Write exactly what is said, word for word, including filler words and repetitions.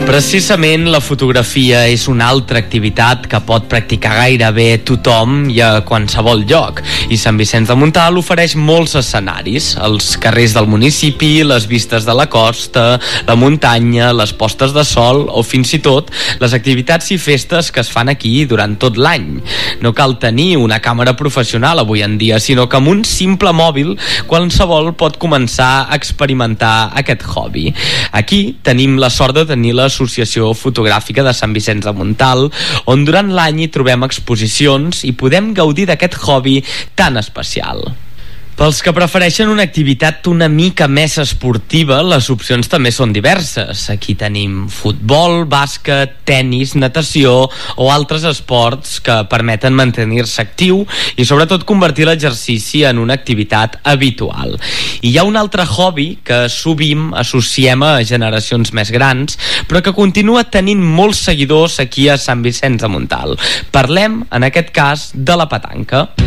Precisament la fotografia és una altra activitat que pot practicar gairebé tothom i a qualsevol lloc, i Sant Vicenç de Montalt ofereix molts escenaris: els carrers del municipi, les vistes de la costa, la muntanya, les postes de sol o fins i tot les activitats i festes que es fan aquí durant tot l'any. No cal tenir una càmera professional avui en dia, sinó que amb un simple mòbil qualsevol pot començar a experimentar aquest hobby. Aquí tenim la sort de tenir l'Associació Fotogràfica de Sant Vicenç de Montalt, on durant l'any hi trobem exposicions i podem gaudir d'aquest hobby tan especial. Pels que prefereixen una activitat una mica més esportiva, les opcions també són diverses. Aquí tenim futbol, bàsquet, tenis, natació o altres esports que permeten mantenir-se actiu i sobretot convertir l'exercici en una activitat habitual. I hi ha un altre hobby que sovint associem a generacions més grans, però que continua tenint molts seguidors aquí a Sant Vicenç de Montalt. Parlem, en aquest cas, de la petanca.